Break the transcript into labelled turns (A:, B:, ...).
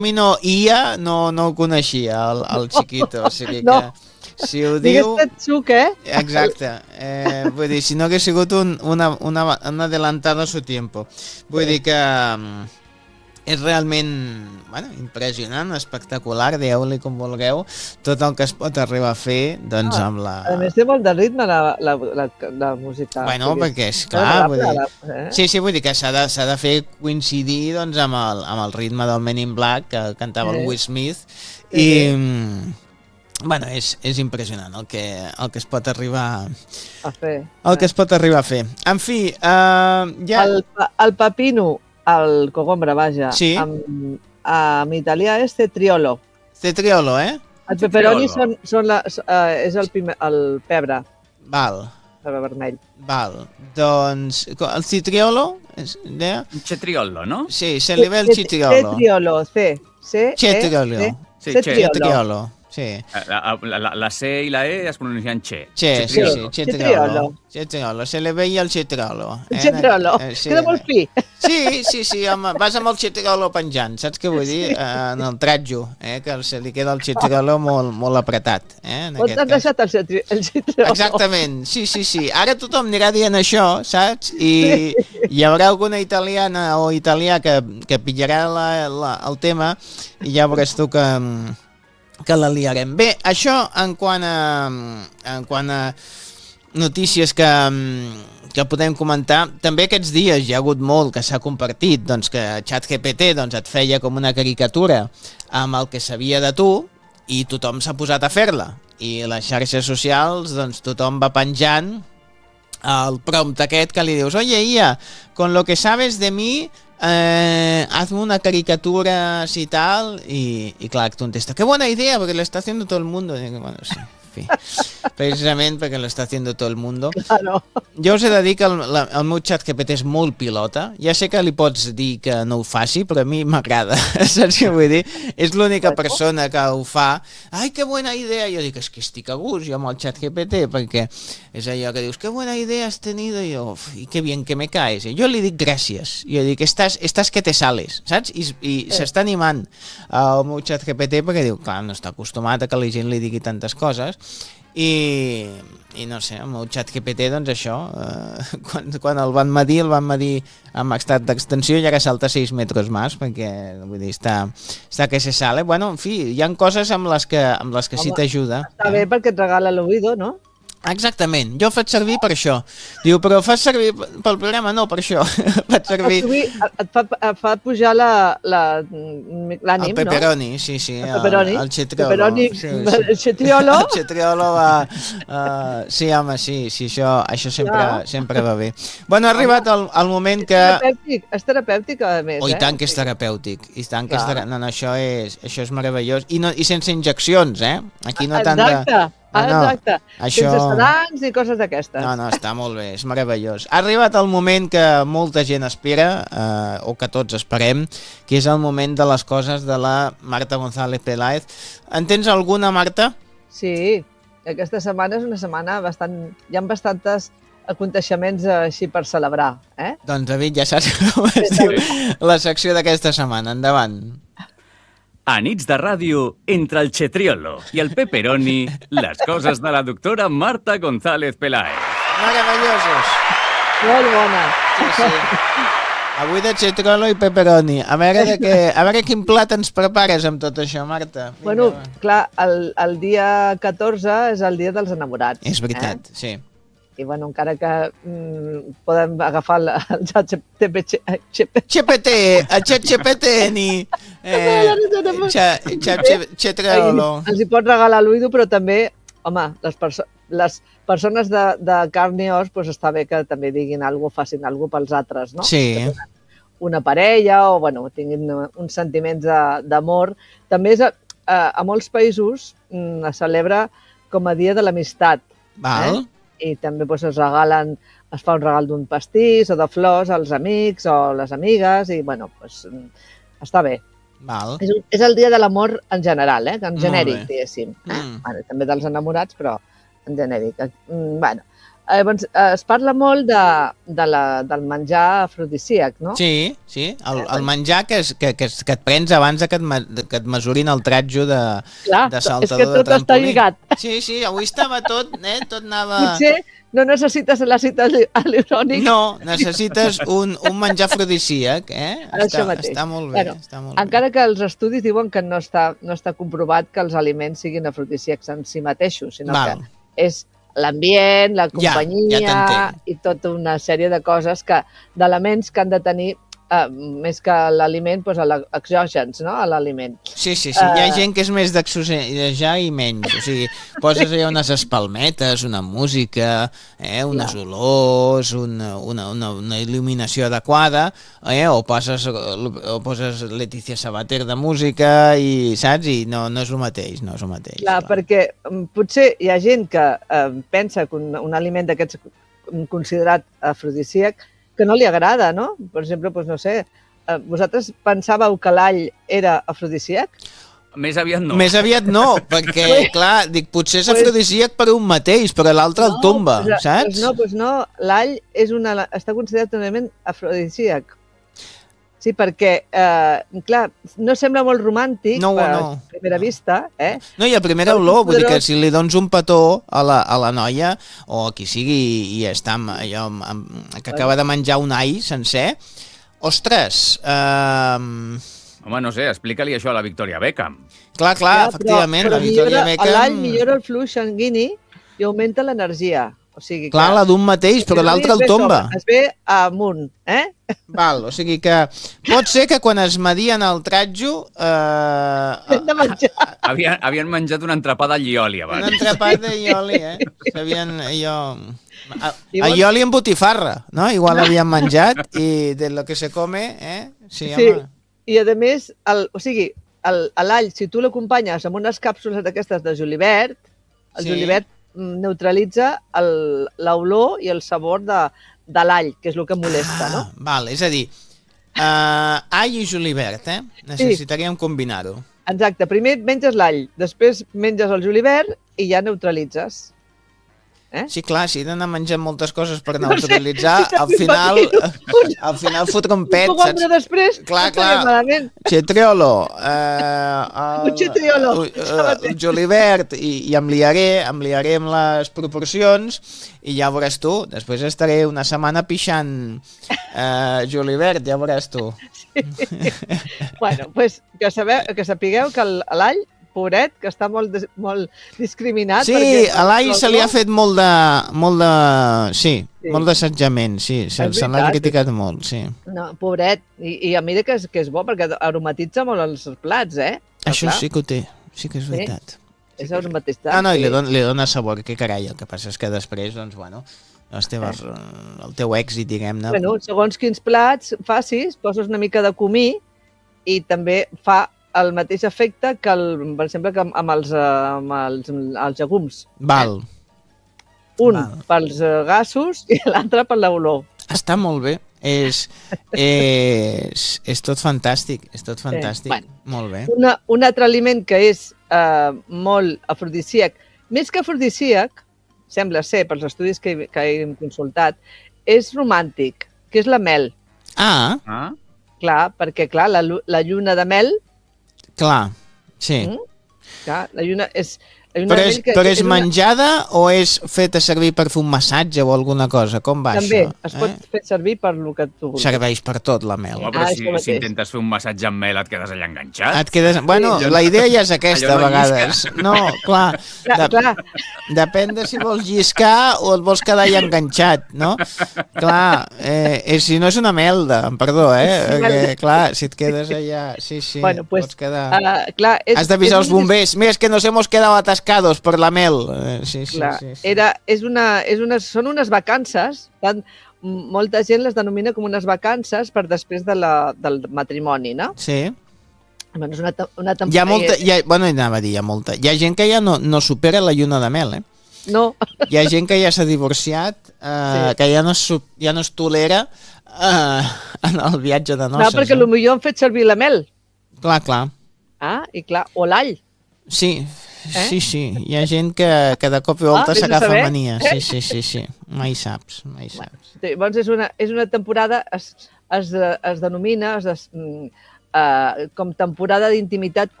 A: Mino Ia no ho coneixia, el Chiquito, o sigui que...
B: No.
A: Si ho diu...
B: Digues Tetsuke,
A: Exacte. Vull dir, si no hagués sigut un adelantado a su tiempo. Vull dir que és realment impressionant, espectacular, dieu-li com vulgueu, tot el que es pot arribar a fer doncs amb la...
B: A més té molt de ritme la música.
A: Bueno, perquè és clar, vull dir... Sí, vull dir que s'ha de fer coincidir doncs, amb el ritme del Men in Black que cantava el Will Smith i... Bueno, és impressionant el que es pot arribar
B: a fer.
A: El que es pot arribar a fer. En fi, ja...
B: El pepino, el cogombra, vaja,
A: sí?
B: en italià és cetriolo.
A: Cetriolo,
B: El pepperoni és el pebre.
A: Val.
B: Pebre vermell.
A: Val. Doncs el citriolo...
C: Cetriolo, no?
A: Sí, se li ve el citriolo.
B: Cetriolo,
A: Cetriolo. Cetriolo. Sí.
C: La C i la E es pronuncien che.
A: Che, sí, cetriolo. Cetriolo, se le veia el cetriolo.
B: El cetriolo, queda molt fi.
A: Sí, home, vas amb el cetriolo penjant, saps què vull dir? En el tratjo, que se li queda el cetriolo molt apretat.
B: On t'has deixat el cetriolo?
A: Exactament, sí. Ara tothom anirà dient això, saps? I hi haurà alguna italiana o italià que pillarà el tema i ja veuràs tu que la liarem. Bé, això en quant a notícies que podem comentar. També aquests dies hi ha hagut molt que s'ha compartit doncs, que ChatGPT et feia com una caricatura amb el que sabia de tu i tothom s'ha posat a fer-la. I les xarxes socials, doncs, tothom va penjant el prompt aquest que li dius: oye, Ia, con lo que sabes de mí, hazme una caricatura así tal, y claro, contesta, qué buena idea, porque lo está haciendo todo el mundo. Y digo, bueno, sí, en fi, precisament perquè lo està haciendo todo el mundo.
B: Claro.
A: Jo us he de dir que el meu ChatGPT és molt pilota. Ja sé que li pots dir que no ho faci, però a mi m'agrada. Saps què vull dir? És l'única persona que ho fa. Ai, que bona idea! Jo dic, és que estic a gust jo amb el ChatGPT, perquè és allò que dius, que bona idea has tenido, i jo, i que bien que me caes. I jo li dic gràcies. Jo dic, estàs que te sales, saps? I s'està animant el meu ChatGPT perquè diu, clar, no està acostumat a que la gent li digui tantes coses. I no sé, amb el ChatGPT, doncs això, quan el van medir amb estat d'extensió i ara salta 6 metres més, perquè vull dir, està que se sale. Bueno, en fi, hi ha coses amb les que sí t'ajuda.
B: Està bé perquè et regala l'oïdo, no?
A: Exactament, jo faig servir per això. Diu, però fas servir pel programa? No, per això. Faig servir...
B: Et fa pujar l'ànim, no?
A: El pepperoni, sí.
B: El pepperoni.
A: El cetriolo.
B: El cetriolo.
A: El cetriolo va... Sí, home, sí, això sempre va bé. Bueno, ha arribat el moment que...
B: És terapèutic, a més,
A: I tant que és terapèutic. I tant que és terapèutic. No, això és meravellós. I sense injeccions, Aquí no tant de...
B: Exacte,
A: això...
B: sense sedants i coses d'aquestes.
A: No, està molt bé, és meravellós. Ha arribat el moment que molta gent espera, o que tots esperem, que és el moment de les coses de la Marta González Peláez. En tens alguna, Marta?
B: Sí, aquesta setmana és una setmana bastant... Hi ha bastantes aconteixements així per celebrar,
A: Doncs, David, ja saps com es diu la secció d'aquesta setmana. Endavant.
C: A nits de ràdio, entre el cetriolo i el pepperoni, les coses de la doctora Marta González Peláez.
A: Meravellosos.
B: Molt bona.
A: Sí. Avui de cetriolo i pepperoni. A veure quin plat ens prepares amb tot això, Marta. Vinga,
B: bueno, clar, el dia 14 és el dia dels enamorats.
A: És veritat, sí.
B: I bueno, encara que podem agafar el ChatGPT
A: el ChatGPT ni cetriolo.
B: Els hi pot regalar l'oïdo, però també, home, les persones de carn i os, doncs està bé que també diguin alguna cosa, facin alguna cosa pels altres, no?
A: Sí.
B: Una parella o, bueno, tinguin uns sentiments d'amor. També a molts països es celebra com a dia de l'amistat.
A: Val.
B: I també es fa un regal d'un pastís o de flors als amics o les amigues i, bueno, està bé.
A: Val.
B: És el dia de l'amor en general, en genèric, diguéssim. Bueno, també dels enamorats, però en genèric. Bueno, Llavors, es parla molt del menjar afrodisíac, no?
A: Sí, el menjar que et prens abans que et mesurin el tratjo de saltador de trampolí.
B: És que tot està lligat.
A: Sí, avui estava tot anava...
B: Potser no necessites l'àcid hialurònic.
A: No, necessites un menjar afrodisíac,
B: Això mateix.
A: Està molt bé.
B: Encara que els estudis diuen que no està comprovat que els aliments siguin afrodisíacs en si mateixos, sinó que és l'ambient, la companyia i tota una sèrie de coses, d'elements que han de tenir, més que l'aliment, exògens, no?, a l'aliment.
A: Sí, hi ha gent que és més d'exogejar i menys. O sigui, poses allà unes espalmetes, una música, unes olors, una il·luminació adequada, o poses Leticia Sabater de música i, saps? I no és el mateix,
B: Clar, perquè potser hi ha gent que pensa que un aliment d'aquests considerat afrodisíac que no li agrada, no? Per exemple, no sé, vosaltres pensàveu que l'all era afrodisíac?
C: Més aviat no.
A: Més aviat no, perquè, clar, dic, potser és afrodisíac per un mateix, però l'altre el tomba, saps?
B: No, l'all està considerat un element afrodisíac. Sí, perquè, clar, no sembla molt romàntic a primera vista,
A: No, i a primera olor, vull dir que si li dones un petó a la noia, o a qui sigui, i està que acaba de menjar un all sencer, ostres...
C: Home, no sé, explica-li això a la Victoria Beckham.
A: Clar, efectivament, la Victoria Beckham...
B: L'all millora el flux sanguini i augmenta l'energia. O sigui,
A: clar, la d'un mateix, però l'altre el tomba.
B: Es ve amunt,
A: Val, o sigui que pot ser que quan es medien el tratjo...
B: Hem de menjar.
C: Havien menjat un entrepà de llioli abans.
A: Un entrepà de llioli, Sabien allò... Allioli amb botifarra, no? Igual havien menjat i de lo que se come, Sí, home.
B: I a més, l'all, si tu l'acompanyes amb unes càpsules d'aquestes de julivert, el julivert neutralitza l'olor i el sabor de l'all, que és el que molesta, no?
A: Val, és a dir, all i julivert, necessitaríem combinar-ho.
B: Exacte, primer menges l'all, després menges el julivert i ja neutralitzes.
A: Sí, clar, si he d'anar menjant moltes coses per neutralitzar, al final fotre un pet, saps?
B: Després,
A: clar. Cetriolo, el julivert, i em liaré amb les proporcions, i ja veuràs tu, després estaré una setmana pixant julivert, ja veuràs tu.
B: Bueno, doncs que sapigueu que l'all, pobret, que està molt discriminat.
A: Sí, a l'all se li ha fet molt d'assetjament, sí, se l'ha criticat molt, sí.
B: No, pobret, i a mira que és bo, perquè aromatitza molt els plats,
A: Això sí que ho té, sí que és veritat.
B: És aromatitzat.
A: No, i li dona sabor, que carai, el que passa és que després, doncs, bueno, el teu èxit, diguem-ne...
B: Bueno, segons quins plats facis, poses una mica de comí i també fa el mateix efecte que, per exemple, que amb els llegums.
A: Val.
B: Pels gasos i l'altre per l'olor.
A: Està molt bé. És tot fantàstic, Molt bé.
B: Un altre aliment que és molt afrodisíac, més que afrodisíac, sembla ser, pels estudis que hem consultat, és romàntic, que és la mel. Clar, perquè la lluna de mel...
A: Clar, sí.
B: Clar, la lluna és...
A: Però és menjada o és feta servir per fer un massatge o alguna cosa? Com va
B: també,
A: això?
B: També, es pot fer servir per el que tu vulguis.
A: Serveix per tot, la mel.
C: Home, però si intentes fer un massatge amb mel et quedes allà enganxat.
A: Bueno, la idea ja és aquesta, a vegades. No, clar. Depèn de si vols lliscar o et vols quedar allà enganxat, no? Clar, si no és una melda, perdó, perquè, clar, si et quedes allà... Sí, pots quedar... Has d'avisar els bombers. Més que nos hemos quedado atascados por la mel. Sí.
B: Són unes vacances, molta gent les denomina com unes vacances per després del matrimoni, no?
A: Sí.
B: Bueno, és una temporada...
A: Hi ha gent que ja no supera la lluna de mel,
B: No.
A: Hi ha gent que ja s'ha divorciat, que ja no es tolera en el viatge de noces.
B: Clar, perquè potser han fet servir la mel.
A: Clar.
B: I clar, o l'all.
A: Sí, Sí, hi ha gent que de cop i volta s'agafa mania. Sí, mai saps.
B: Llavors és una temporada, es denomina com temporada d'intimitat